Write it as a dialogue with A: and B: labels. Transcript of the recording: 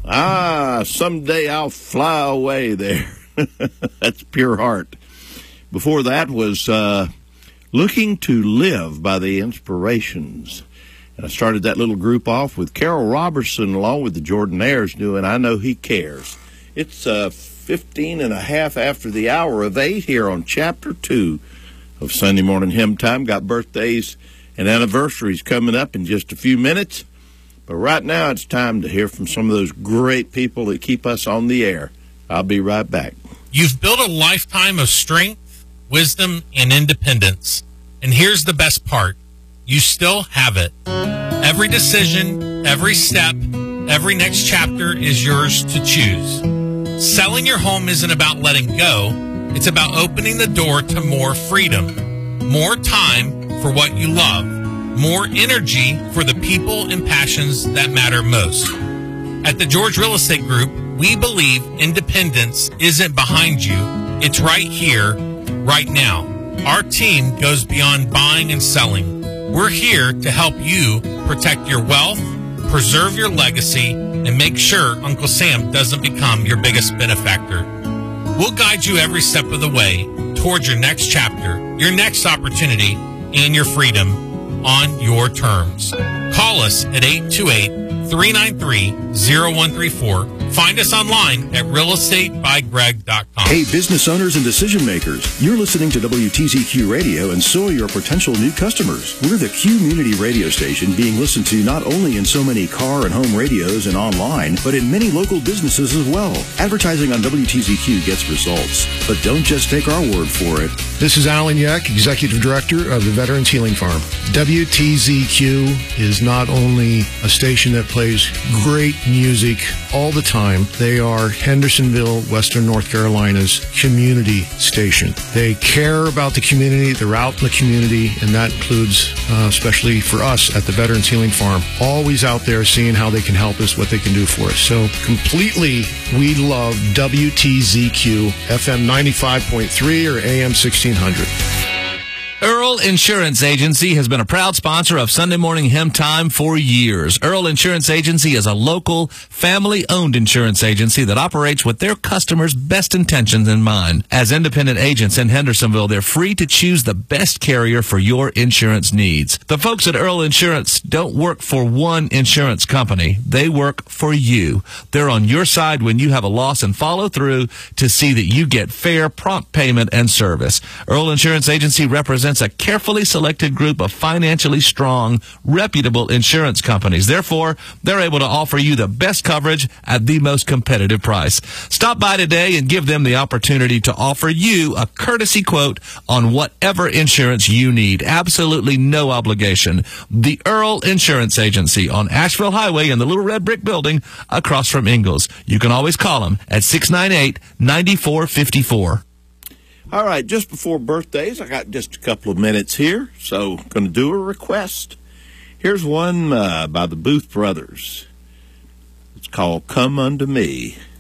A: Someday I'll fly away there. That's Pure Heart. Before that was Looking to Live by the Inspirations. And I started that little group off with Carol Robertson along with the Jordanaires doing I Know He Cares. It's 15 and a half after the hour of 8 here on Chapter 2 of Sunday Morning Hymn Time. Got birthdays and anniversaries coming up in just a few minutes. But right now it's time to hear from some of those great people that keep us on the air. I'll be right back.
B: You've built a lifetime of strength, wisdom, and independence. And here's the best part. You still have it. Every decision, every step, every next chapter is yours to choose. Selling your home isn't about letting go. It's about opening the door to more freedom, more time for what you love, more energy for the people and passions that matter most. At the George Real Estate Group, we believe independence isn't behind you. It's right here, right now. Our team goes beyond buying and selling. We're here to help you protect your wealth, preserve your legacy, and make sure Uncle Sam doesn't become your biggest benefactor. We'll guide you every step of the way towards your next chapter, your next opportunity, and your freedom on your terms. Call us at 828-393-0134. Find us online at realestategygreg.com.
C: Hey, business owners and decision makers, you're listening to WTZQ Radio, and so are your potential new customers. We're the community radio station being listened to not only in so many car and home radios and online, but in many local businesses as well. Advertising on WTZQ gets results, but don't just take our word for it.
D: This is Alan Yeck, Executive Director of the Veterans Healing Farm. WTZQ is not only a station that plays great music all the time. They are Hendersonville, Western North Carolina's community station. They care about the community. They're out in the community, and that includes, especially for us at the Veterans Healing Farm, always out there seeing how they can help us, what they can do for us. So completely, we love WTZQ, FM 95.3 or AM 1600.
E: Earl Insurance Agency has been a proud sponsor of Sunday Morning Hymn Time for years. Earl Insurance Agency is a local, family-owned insurance agency that operates with their customers' best intentions in mind. As independent agents in Hendersonville, they're free to choose the best carrier for your insurance needs. The folks at Earl Insurance don't work for one insurance company. They work for you. They're on your side when you have a loss and follow through to see that you get fair, prompt payment and service. Earl Insurance Agency represents a carefully selected group of financially strong, reputable insurance companies. Therefore, they're able to offer you the best coverage at the most competitive price. Stop by today and give them the opportunity to offer you a courtesy quote on whatever insurance you need. Absolutely no obligation. The Earl Insurance Agency on Asheville Highway in the Little Red Brick Building across from Ingalls. You can always call them at 698-9454.
A: All right, just before birthdays, I got just a couple of minutes here, so going to do a request. Here's one by the Booth Brothers. It's called Come Unto Me.